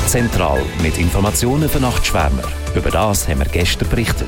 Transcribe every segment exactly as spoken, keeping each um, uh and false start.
Zentral mit Informationen für Nachtschwärmer. Über das haben wir gestern berichtet.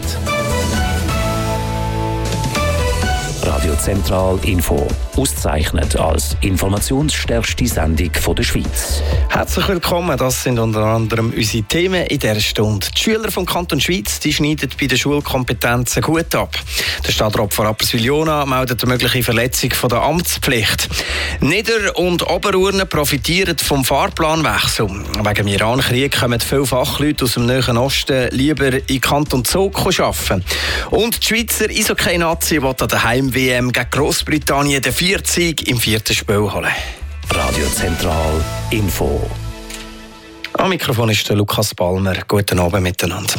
Radio Zentral Info. Auszeichnet als informationsstärkste Sendung der Schweiz. Herzlich willkommen, das sind unter anderem unsere Themen in dieser Stunde. Die Schüler vom Kanton Schweiz die schneiden bei den Schulkompetenzen gut ab. Der Stadtrat von Rapperswil-Jona meldet eine mögliche Verletzung von der Amtspflicht. Nieder- und Oberurne profitieren vom Fahrplanwechsel. Wegen dem Iran-Krieg kommen viele Fachleute aus dem Nahen Osten lieber in den Kanton Zug arbeiten. Und die Schweizer Eishockey-Nazi will an der Heim-W M gegen Grossbritannien den vierzig im vierten Spiel holen. Radio Zentral Info. Am Mikrofon ist der Lukas Palmer. Guten Abend miteinander.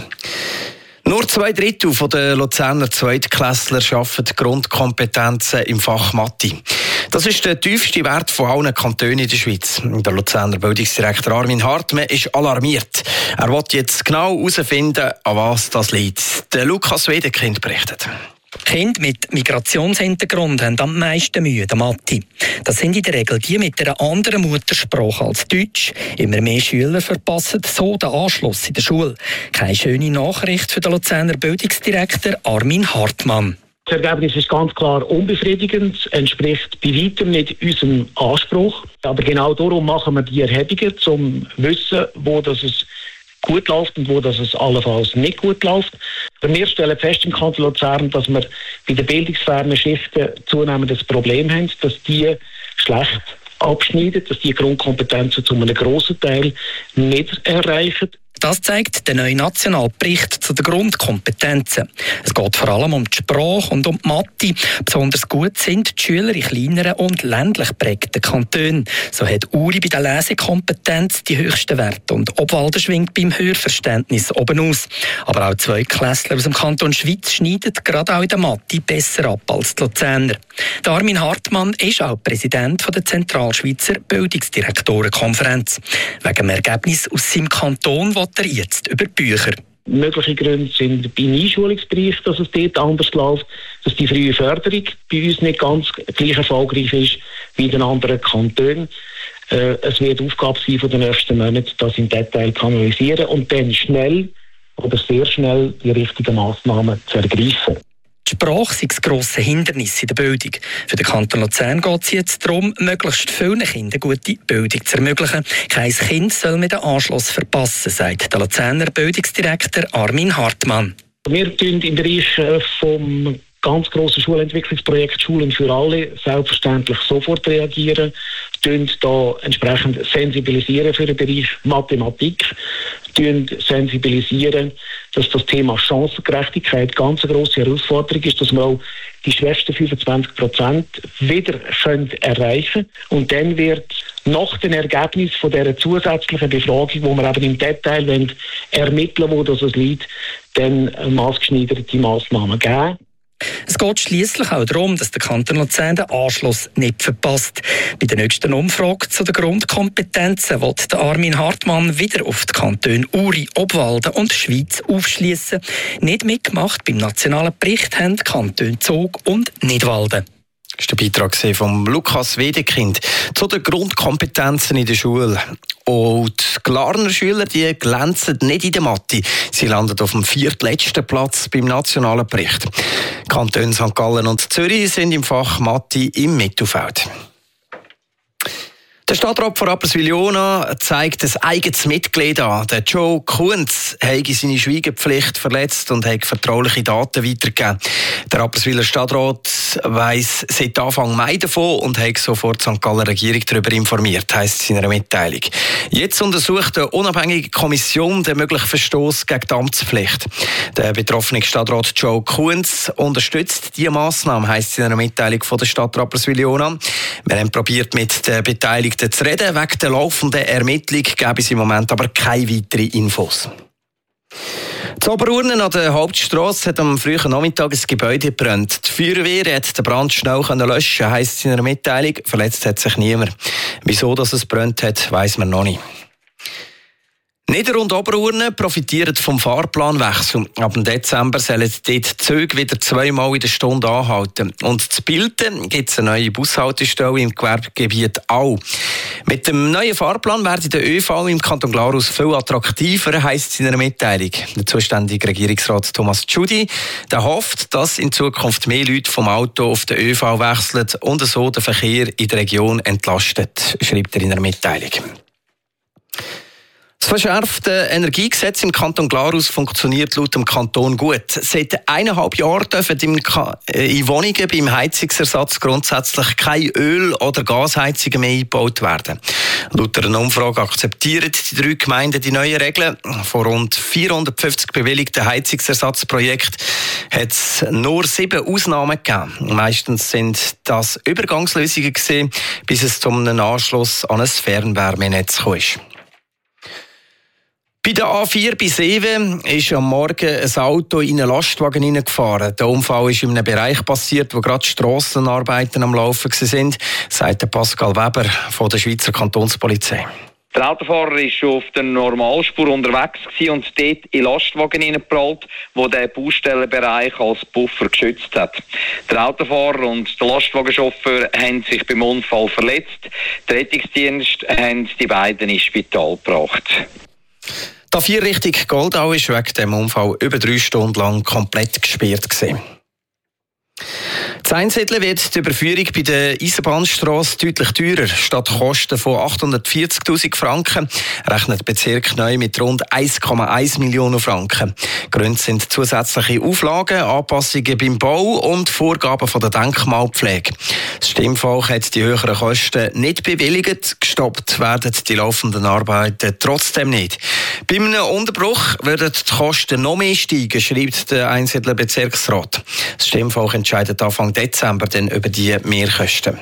Nur zwei Drittel der Luzerner Zweitklässler arbeiten Grundkompetenzen im Fach Mathe. Das ist der tiefste Wert von allen Kantonen in der Schweiz. Der Luzerner Bildungsdirektor Armin Hartmann ist alarmiert. Er will jetzt genau herausfinden, an was das liegt. Der Lukas Wedekind berichtet. Kinder mit Migrationshintergrund haben am meisten Mühe der Mathe. Das sind in der Regel die mit einer anderen Muttersprache als Deutsch. Immer mehr Schüler verpassen so den Anschluss in der Schule. Keine schöne Nachricht für den Luzerner Bildungsdirektor Armin Hartmann. Das Ergebnis ist ganz klar unbefriedigend, entspricht bei weitem nicht unserem Anspruch. Aber genau darum machen wir die Erhebungen, um zu wissen, wo das es gut läuft und wo das es allenfalls nicht gut läuft. Wir stellen fest im Kanton Luzern, dass wir bei den bildungsfernen Schichten zunehmend das Problem haben, dass die schlecht abschneiden, dass die Grundkompetenzen zu einem grossen Teil nicht erreichen. Das zeigt der neue Nationalbericht zu den Grundkompetenzen. Es geht vor allem um die Sprache und um die Mathe. Besonders gut sind die Schüler in kleineren und ländlich geprägten Kantonen. So hat Uri bei der Lesekompetenz die höchsten Werte und Obwalden schwingt beim Hörverständnis oben aus. Aber auch zwei Klässler aus dem Kanton Schweiz schneiden gerade auch in der Mathe besser ab als die Luzerner. Der Armin Hartmann ist auch Präsident der Zentralschweizer Bildungsdirektorenkonferenz. Wegen dem Ergebnis aus seinem Kanton will er jetzt über Bücher. Mögliche Gründe sind im Einschulungsbereich, dass es dort anders läuft, dass die frühe Förderung bei uns nicht ganz gleich erfolgreich ist wie in den anderen Kantonen. Äh, es wird Aufgabe sein von den nächsten Monaten, das im Detail zu analysieren und dann schnell oder sehr schnell die richtigen Massnahmen zu ergreifen. Die Sprache sei das grosse Hindernis in der Bildung. Für den Kanton Luzern geht es jetzt darum, möglichst vielen Kindern gute Bildung zu ermöglichen. Kein Kind soll mit den Anschluss verpassen, sagt der Luzerner Bildungsdirektor Armin Hartmann. Wir tun im Bereich vom ganz grossen Schulentwicklungsprojekt Schulen für alle selbstverständlich sofort reagieren, tun da entsprechend sensibilisieren für den Bereich Mathematik, tun sensibilisieren, dass das Thema Chancengerechtigkeit ganz eine grosse Herausforderung ist, dass wir auch die schwächsten fünfundzwanzig Prozent wieder können erreichen. Und dann wird nach dem Ergebnis von dieser zusätzlichen Befragung, wo wir eben im Detail wollen, ermitteln, wo das liegt, dann maßgeschneiderte Massnahmen geben. Es geht schliesslich auch darum, dass der Kanton Luzern den Anschluss nicht verpasst. Bei der nächsten Umfrage zu den Grundkompetenzen will der Armin Hartmann wieder auf die Kantone Uri, Obwalden und Schweiz aufschliessen. Nicht mitgemacht beim nationalen Bericht haben die Kantone Zug und Nidwalden. Das war der Beitrag von Lukas Wedekind zu den Grundkompetenzen in der Schule. Und die Glarner Schüler die glänzen nicht in der Mathe. Sie landen auf dem viertletzten Platz beim nationalen Bericht. Die Kantone Sankt Gallen und Zürich sind im Fach Mathe im Mittelfeld. Der Stadtrat von Rapperswil-Jona zeigt ein eigenes Mitglied an. Der Joe Kunz hat seine Schweigepflicht verletzt und hat vertrauliche Daten weitergegeben. Der Rapperswiler Stadtrat weiss seit Anfang Mai davon und hat sofort die Sankt Galler Regierung darüber informiert, heisst es in einer Mitteilung. Jetzt untersucht eine unabhängige Kommission den möglichen Verstoß gegen die Amtspflicht. Der betroffene Stadtrat Joe Kunz unterstützt diese Massnahme, heisst es in einer Mitteilung von der Stadt Rapperswil-Jona. Wir haben probiert, mit den Beteiligten zu reden. Wegen der laufenden Ermittlung gäbe es im Moment aber keine weiteren Infos. In Oberurnen an der Hauptstrasse hat am frühen Nachmittag ein Gebäude gebrannt. Die Feuerwehr hat den Brand schnell löschen, heisst es in einer Mitteilung. Verletzt hat sich niemand. Wieso dass es brennt hat, weiss man noch nicht. Nieder- und Oberurne profitieren vom Fahrplanwechsel. Ab dem Dezember sollen dort die Züge wieder zweimal in der Stunde anhalten. Und zu Bilten gibt es eine neue Bushaltestelle im Gewerbegebiet Au. Mit dem neuen Fahrplan werde der ÖV im Kanton Glarus viel attraktiver, heisst es in einer Mitteilung. Der zuständige Regierungsrat Thomas Tschudi der hofft, dass in Zukunft mehr Leute vom Auto auf den ÖV wechseln und so den Verkehr in der Region entlastet, schreibt er in einer Mitteilung. Das verschärfte Energiegesetz im Kanton Glarus funktioniert laut dem Kanton gut. Seit eineinhalb Jahren dürfen in Wohnungen beim Heizungsersatz grundsätzlich keine Öl- oder Gasheizungen mehr eingebaut werden. Laut einer Umfrage akzeptieren die drei Gemeinden die neuen Regeln. Von rund vierhundertfünfzig bewilligten Heizungsersatzprojekten hat es nur sieben Ausnahmen gegeben. Meistens sind das Übergangslösungen gewesen, bis es zu einem Anschluss an ein Fernwärmenetz kam. Bei der A vier bei Seewen ist am Morgen ein Auto in einen Lastwagen hineingefahren. Der Unfall ist in einem Bereich passiert, wo gerade Strassenarbeiten am Laufen waren, sagt Pascal Weber von der Schweizer Kantonspolizei. Der Autofahrer war schon auf der Normalspur unterwegs und dort in den Lastwagen hineingeprallt, wo der Baustellenbereich als Puffer geschützt hat. Der Autofahrer und der Lastwagenchauffeur haben sich beim Unfall verletzt. Der Rettungsdienst hat die beiden ins Spital gebracht. Die A vier Richtung Goldau ist wegen dem Unfall über drei Stunden lang komplett gesperrt gewesen. In Einsiedeln wird die Überführung bei der Eisenbahnstrasse deutlich teurer. Statt Kosten von achthundertvierzigtausend Franken rechnet der Bezirk neu mit rund eins Komma eins Millionen Franken. Gründe sind zusätzliche Auflagen, Anpassungen beim Bau und Vorgaben von der Denkmalpflege. Das Stimmvolk hat die höheren Kosten nicht bewilligt. Gestoppt werden die laufenden Arbeiten trotzdem nicht. Bei einem Unterbruch würden die Kosten noch mehr steigen, schreibt der Einsiedler Bezirksrat. Das Stimmvolk entscheidet Anfang Dezember dann über die Mehrkosten.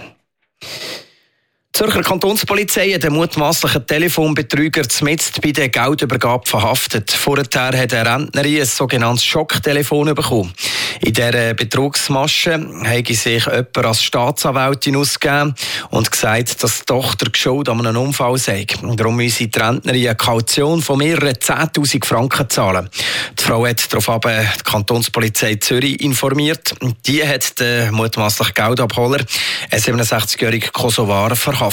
Die Zürcher Kantonspolizei hat einen mutmaßlichen Telefonbetrüger zumindest bei der Geldübergabe verhaftet. Vorher hat eine Rentnerin ein sogenanntes Schocktelefon bekommen. In dieser Betrugsmasche habe sich jemand als Staatsanwältin ausgegeben und gesagt, dass die Tochter schuld an einem Unfall sei. Darum müsse die Rentnerin eine Kaution von mehreren zehntausend Franken zahlen. Die Frau hat daraufhin die Kantonspolizei Zürich informiert. Die hat den mutmaßlichen Geldabholer, einen siebenundsechzigjährigen Kosovar, verhaftet.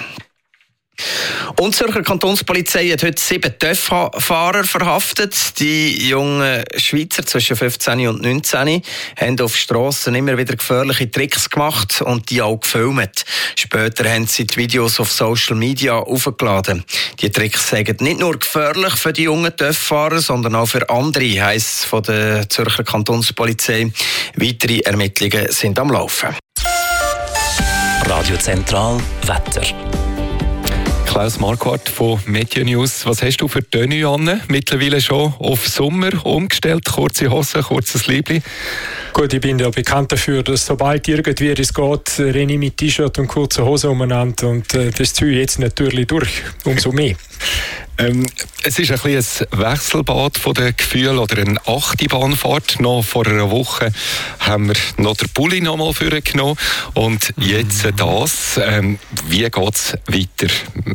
Und die Zürcher Kantonspolizei hat heute sieben T Ö F-Fahrer verhaftet. Die jungen Schweizer zwischen fünfzehn und neunzehn haben auf Strassen immer wieder gefährliche Tricks gemacht und die auch gefilmt. Später haben sie die Videos auf Social Media aufgeladen. Die Tricks sind nicht nur gefährlich für die jungen T Ö F-Fahrer, sondern auch für andere, heisst es von der Zürcher Kantonspolizei. Weitere Ermittlungen sind am Laufen. Radio Zentral Wetter. Klaus Marquardt von Media News. Was hast du für Tenue an? Mittlerweile schon auf Sommer umgestellt, kurze Hosen, kurzes Liebli. Gut, ich bin ja bekannt dafür, dass sobald irgendwie es geht, renne ich mit T-Shirt und kurzer Hose umeinander und äh, das ziehe ich jetzt natürlich durch, umso mehr. Ähm, es ist ein bisschen ein Wechselbad von den Gefühlen oder eine Achterbahnfahrt. Noch vor einer Woche haben wir noch den Pulli noch mal vorgenommen und jetzt das. Ähm, wie geht es weiter?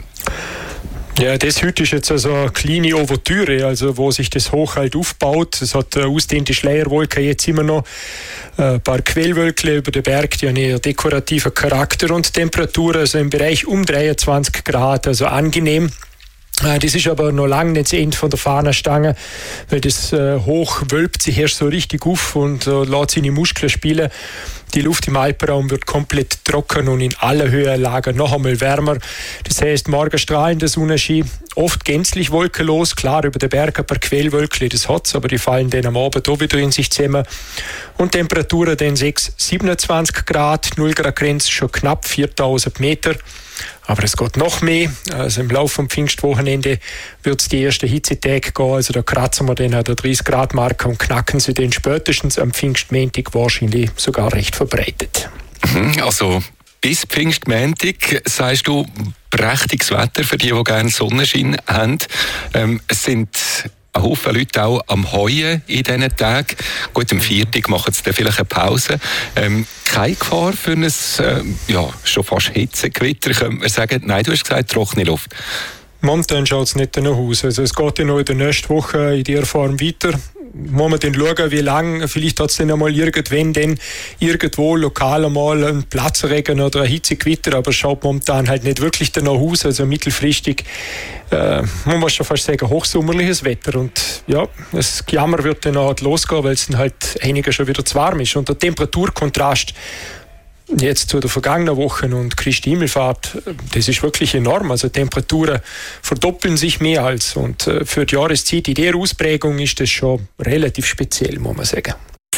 Ja, das heute ist jetzt also eine kleine Ouvertüre, also wo sich das hoch halt aufbaut. Es hat eine ausdehnte Schleierwolke, jetzt immer noch ein paar Quellwölkchen über den Berg, die haben eher dekorativen Charakter und Temperatur, also im Bereich um dreiundzwanzig Grad, also angenehm. Das ist aber noch lange nicht das Ende von der Fahnenstange, weil das äh, Hoch wölbt sich erst so richtig auf und äh, lässt seine Muskeln spielen. Die Luft im Alpenraum wird komplett trocken und in aller Höhenlagen noch einmal wärmer. Das heißt, morgen strahlender Sonnenschein, oft gänzlich wolkenlos, klar über den Berg ein paar Quellwölkchen, das hat's, aber die fallen dann am Abend auch wieder in sich zusammen. Und Temperaturen dann sechs, siebenundzwanzig Grad, null Grad Grenze, schon knapp viertausend Meter. Aber es geht noch mehr. Also im Laufe vom Pfingstwochenende wird es die ersten Hitzetage gehen. Also da kratzen wir dann an der dreißig Grad Marke und knacken sie dann spätestens am Pfingstmontag wahrscheinlich sogar recht verbreitet. Also bis Pfingstmontag sagst du prächtiges Wetter für die, die gerne Sonnenschein haben. Ähm, es sind ein Haufen Leute auch am Heuen in diesen Tagen. Gut, am Viertag machen sie dann vielleicht eine Pause. Ähm, keine Gefahr für ein, äh, ja, schon fast Hitzegewitter, könnte man sagen. Nein, du hast gesagt, trockene Luft. Momentan schaut es nicht danach aus. Also es geht ja noch in der nächsten Woche in dieser Form weiter. Muss man dann schauen, wie lange, vielleicht hat es dann einmal irgendwann dann irgendwo lokal einmal einen Platzregen oder ein Hitzegewitter, aber es schaut momentan halt nicht wirklich danach aus. Also mittelfristig äh, muss man schon fast sagen, hochsommerliches Wetter. Und ja, das Gejammer wird dann halt losgehen, weil es dann halt einiger schon wieder zu warm ist. Und der Temperaturkontrast jetzt zu der vergangenen Woche und Christi Himmelfahrt, das ist wirklich enorm. Also Temperaturen verdoppeln sich mehr als. Und für die Jahreszeit in dieser Ausprägung ist das schon relativ speziell, muss man sagen.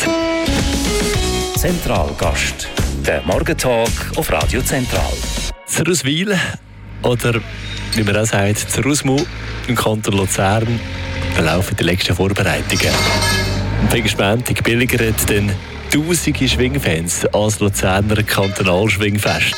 Zentralgast, der Morgentalk auf Radio Zentral. Zeruswil oder, wie man auch sagt, Zerusmu im Kanton Luzern laufen die letzten Vorbereitungen. Am Pfingstmontag billigert dann tausende Schwingfans als Luzerner Kantonalschwingfest.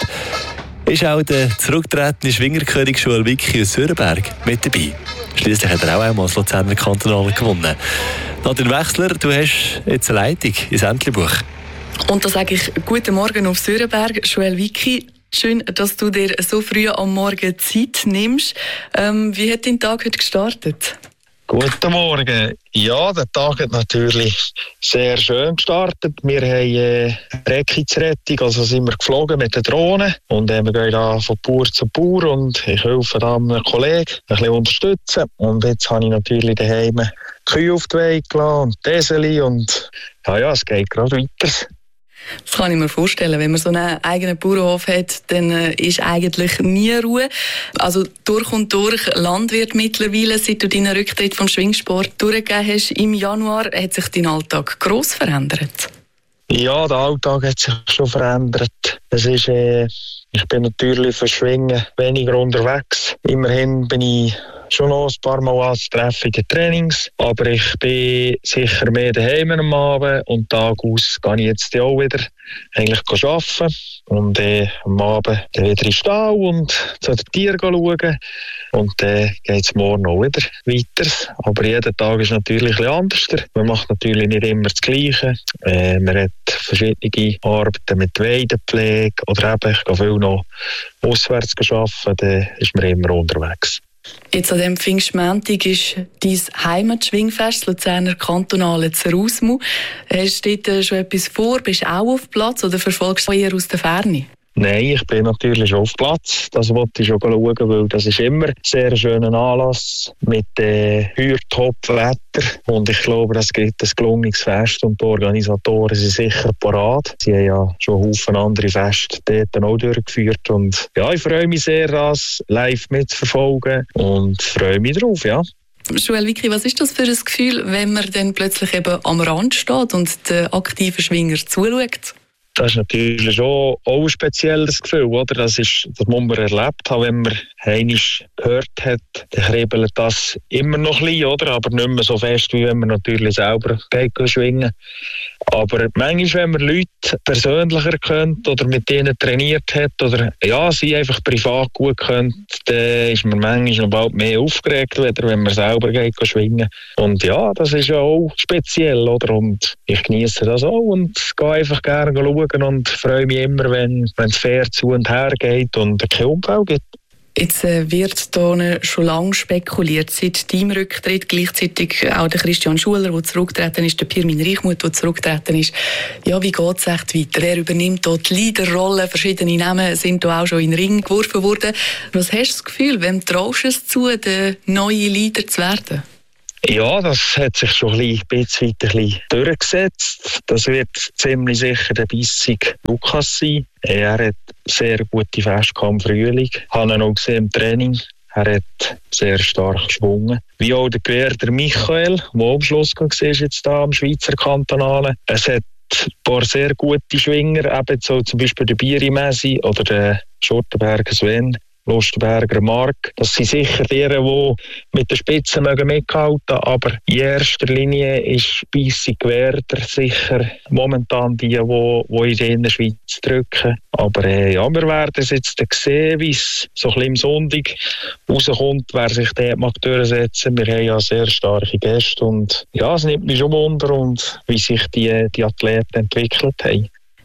Ist auch der zurückgetretene Schwingerkönig Joel Wicki aus Sörenberg mit dabei. Schliesslich hat er auch einmal als Luzerner Kantonal gewonnen. Nadine Wechsler, du hast jetzt eine Leitung ins Entlebuch. Und da sage ich guten Morgen auf Sörenberg, Joel Wicki. Schön, dass du dir so früh am Morgen Zeit nimmst. Ähm, wie hat dein Tag heute gestartet? Guten Morgen. Ja, der Tag hat natürlich sehr schön gestartet. Wir haben äh, Rettungsrettung, also sind wir geflogen mit den Drohnen und äh, wir gehen da von Bauer zu Bauer und ich helfe da einem Kollegen ein bisschen unterstützen. Und jetzt habe ich natürlich daheim Kühe auf die Weide gelassen und Teseli und ja, ja, es geht gerade weiter. Das kann ich mir vorstellen. Wenn man so einen eigenen Bauernhof hat, dann äh, ist eigentlich nie Ruhe. Also durch und durch Landwirt mittlerweile, seit du deinen Rücktritt vom Schwingsport durchgegeben hast im Januar, hat sich dein Alltag gross verändert? Ja, der Alltag hat sich schon verändert. Es ist, äh, ich bin natürlich für Schwingen weniger unterwegs. Immerhin bin ich schon noch ein paar Mal anzutreffen in den Trainings, aber ich bin sicher mehr daheim am Abend und Tag aus gehe ich jetzt auch wieder eigentlich arbeiten und äh, am Abend dann wieder in den Stall und zu den Tieren schauen und dann äh, geht es morgen auch wieder weiter. Aber jeder Tag ist natürlich ein bisschen anders. Man macht natürlich nicht immer das Gleiche. Äh, man hat verschiedene Arbeiten mit Weidepflege oder eben, ich gehe viel noch auswärts arbeiten, dann ist man immer unterwegs. Jetzt an diesem Pfingstmontag ist dein Heimatschwingfest, das Luzerner Kantonale Zerusmu. Hast du dort schon etwas vor? Bist du auch auf Platz oder verfolgst du eher aus der Ferne? Nein, ich bin natürlich auf Platz. Das wollte ich schon schauen, weil das ist immer ein sehr schöner Anlass mit äh, Top-Wetter. Und ich glaube, das gibt ein gelungenes Fest und die Organisatoren sind sicher parat. Sie haben ja schon Haufen andere Feste dort auch durchgeführt. Und ja, ich freue mich sehr, das live mitzuverfolgen und freue mich drauf, ja. Joel Wicki, was ist das für ein Gefühl, wenn man dann plötzlich eben am Rand steht und den aktiven Schwinger zuschaut? Das ist natürlich schon auch ein spezielles Gefühl, oder? Das ist, das muss man erlebt haben, wenn man einmal gehört hat, dann kribbelt das immer noch ein bisschen, oder? Aber nicht mehr so fest, wie wenn man natürlich selber geht schwingen. Aber manchmal, wenn man Leute persönlicher kennt oder mit denen trainiert hat oder ja, sie einfach privat gut kennt, dann ist man manchmal noch bald mehr aufgeregt, wenn man selber geht schwingen. Und ja, das ist ja auch speziell, oder? Und ich genieße das auch und gehe einfach gerne schauen und freue mich immer, wenn, wenn es fair zu und her geht und es keinen Unfall gibt. Jetzt äh, wird hier schon lange spekuliert, seit deinem Rücktritt, gleichzeitig auch der Christian Schuler, der zurückgetreten ist, der Pirmin Reichmuth, der zurückgetreten ist. Ja, wie geht es echt weiter? Wer übernimmt dort die Leaderrolle? Verschiedene Namen sind hier auch schon in den Ring geworfen worden. Was hast du das Gefühl, wem traust du es zu, der neue Leader zu werden? Ja, das hat sich schon ein bisschen, ein bisschen durchgesetzt. Das wird ziemlich sicher der bissige Lukas sein. Er hat sehr gute Feste im Frühling. Ich habe ihn auch gesehen im Training. Er hat sehr stark geschwungen. Wie auch der Gewehr Michael, der am Schluss war jetzt da am Schweizer Kantonalen. Es hat ein paar sehr gute Schwinger, eben so zum Beispiel der Biri Messi oder der Schurtenberger Sven. Lustenberger Mark. Das sind sicher die, die mit der Spitze mithalten mögen, aber in erster Linie ist Bissig Werder sicher momentan die, die, die in der Schweiz drücken. Aber äh, ja, wir werden es jetzt sehen, wie es so ein bisschen im Sonntag rauskommt, wer sich dort mag durchsetzen. Wir haben ja sehr starke Gäste und ja, es nimmt mich schon Wunder, und wie sich die, die Athleten entwickelt haben.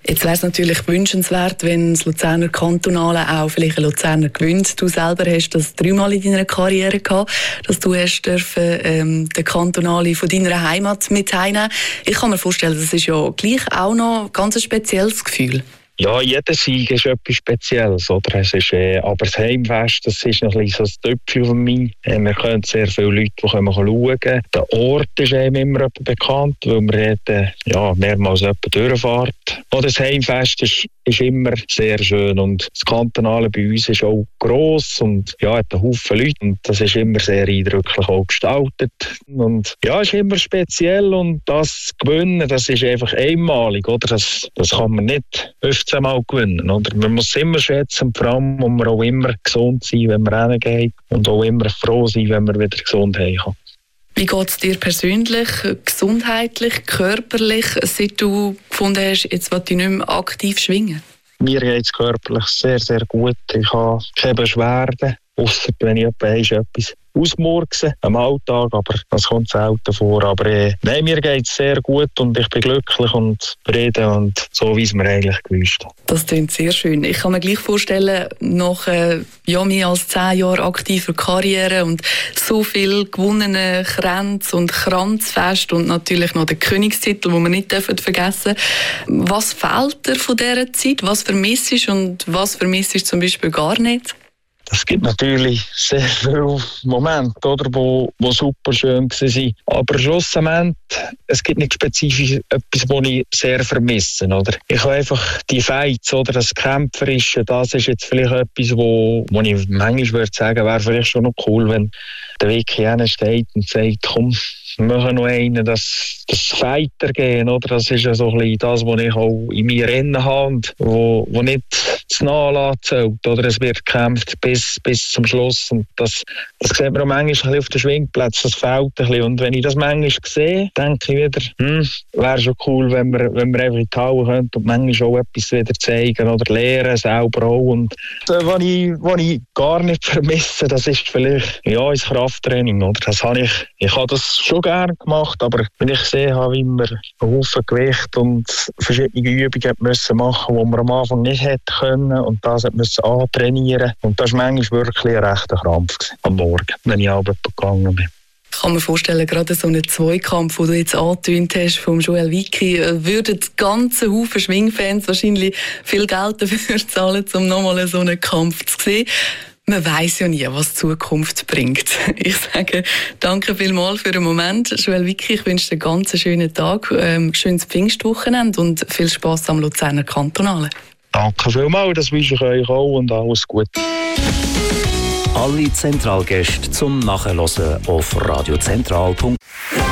Jetzt wäre es natürlich wünschenswert, wenn das Luzerner Kantonale auch vielleicht ein Luzerner gewinnt. Du selber hast das dreimal in deiner Karriere gehabt, dass du hast dürfen, ähm, den Kantonale von deiner Heimat mit heimnehmen. Ich kann mir vorstellen, das ist ja gleich auch noch ein ganz spezielles Gefühl. Ja, jeder Sieg ist etwas Spezielles, oder? Es ist, äh, aber das Heimfest, das ist noch ein bisschen so ein Töpfchen von mir. Äh, wir können sehr viele Leute, die können schauen können. Der Ort ist einem immer bekannt, weil wir äh, ja, mehrmals durchfahren. Und das Heimfest ist, ist immer sehr schön und das Kantonale bei uns ist auch gross und ja, hat einen Haufen Leute und das ist immer sehr eindrücklich auch gestaltet. Und ja, es ist immer speziell und das Gewinnen, das ist einfach einmalig, oder? Das, das kann man nicht fünfzehn Mal gewinnen, oder? Man muss es immer schätzen, vor allem muss man auch immer gesund sein, wenn man hingeht und auch immer froh sein, wenn man wieder gesund heimkommt. Wie geht es dir persönlich, gesundheitlich, körperlich, seit du gefunden hast, jetzt will ich nicht mehr aktiv schwingen? Mir geht es körperlich sehr, sehr gut. Ich habe keine Beschwerden, ausser wenn ich etwas ausmurkse am Alltag, aber das kommt selten vor. Aber äh, nein, mir geht es sehr gut und ich bin glücklich und zufrieden und so, wie es mir eigentlich gewünscht hat. Das klingt sehr schön. Ich kann mir gleich vorstellen, nach äh, ja, mehr als zehn Jahren aktiver Karriere und so viel gewonnene Kränze und Kranzfest und natürlich noch den Königstitel, den wir nicht vergessen dürfen. Was fehlt dir von dieser Zeit? Was vermisst du und was vermisst du zum Beispiel gar nicht? Es gibt natürlich sehr viele Momente, oder, wo, wo super schön waren. Aber schlussendlich, es gibt nicht spezifisch etwas, was ich sehr vermisse. Oder? Ich habe einfach die Fights, oder, das Kämpferische, das ist jetzt vielleicht etwas, wo, wo ich manchmal würde sagen, wäre vielleicht schon noch cool, wenn der Vicky steht und sagt, komm, wir machen noch einen, das, das Fighter gehen, oder? Das ist ja so ein bisschen das, was ich auch in mir Rennen habe und wo, wo nicht zu Nachlassen zählt, oder? Es wird gekämpft bis, bis zum Schluss und das, das sieht man auch manchmal ein bisschen auf den Schwingplätzen, das fehlt ein bisschen. Und wenn ich das manchmal sehe, denke ich wieder, hm, wäre schon cool, wenn wir, wenn wir einfach in die Halle könnten und manchmal auch etwas wieder zeigen oder lernen, selber auch. Und äh, was ich, was ich gar nicht vermisse, das ist vielleicht, ja, das Krafttraining, oder? Das habe ich, ich habe das schon gerne gemacht, aber wenn ich gesehen habe, wie wir einen Haufen Gewicht und verschiedene Übungen müssen machen, die wir am Anfang nicht hätten können und das müssen antrainieren. Und das war manchmal wirklich ein rechter Krampf am Morgen, wenn ich abends gegangen bin. Ich kann mir vorstellen, gerade so einen Zweikampf, den du jetzt angetönt hast, vom Joel Vicky, würden die ganzen Haufen Schwingfans wahrscheinlich viel Geld dafür zahlen, um nochmal so einen Kampf zu sehen. Man weiss ja nie, was die Zukunft bringt. Ich sage danke vielmals für den Moment. Joel Vicky, ich wünsche dir einen ganz schönen Tag, ähm, schönes Pfingstwochenende und viel Spass am Luzerner Kantonale. Danke vielmals, das wünsche ich euch auch und alles Gute. Alle Zentralgäste zum Nachhören auf radiozentral punkt